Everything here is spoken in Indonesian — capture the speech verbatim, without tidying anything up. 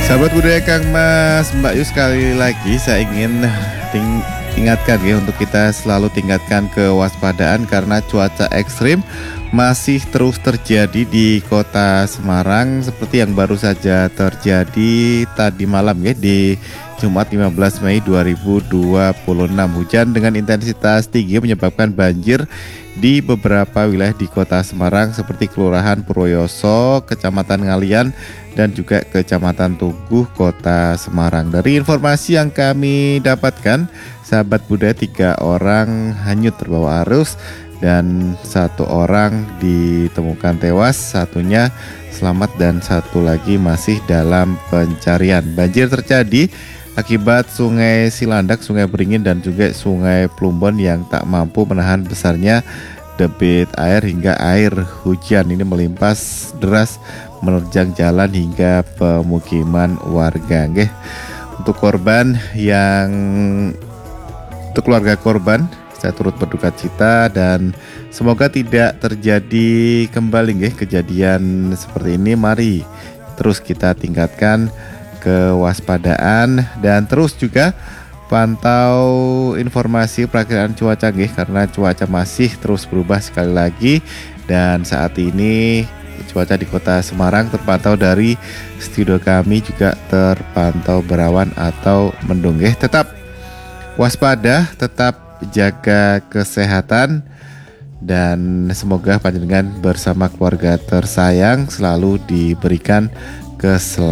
Sahabat budaya Kang Mas, Mbak Yu, sekali lagi saya ingin ting- ingatkan ya untuk kita selalu tingkatkan kewaspadaan karena cuaca ekstrim masih terus terjadi di Kota Semarang seperti yang baru saja terjadi tadi malam ya di Jumat lima belas Mei dua ribu dua puluh enam. Hujan dengan intensitas tinggi menyebabkan banjir di beberapa wilayah di Kota Semarang seperti Kelurahan Purwoyoso, Kecamatan Ngalian, dan juga Kecamatan Tugu, Kota Semarang. Dari informasi yang kami dapatkan, sahabat budaya, tiga orang hanyut terbawa arus dan satu orang ditemukan tewas, satunya selamat dan satu lagi masih dalam pencarian. Banjir terjadi akibat Sungai Silandak, Sungai Beringin, dan juga Sungai Plumbon yang tak mampu menahan besarnya debit air hingga air hujan ini melimpas deras menerjang jalan hingga pemukiman warga. Nggih. Untuk korban yang untuk keluarga korban, saya turut berduka cita dan semoga tidak terjadi kembali nggih kejadian seperti ini. Mari terus kita tingkatkan kewaspadaan dan terus juga pantau informasi perakiraan cuaca nggih karena cuaca masih terus berubah sekali lagi dan saat ini cuaca di Kota Semarang terpantau dari studio kami juga terpantau berawan atau mendung nggih. Tetap waspada, tetap jaga kesehatan dan semoga panjenengan bersama keluarga tersayang selalu diberikan keselamatan.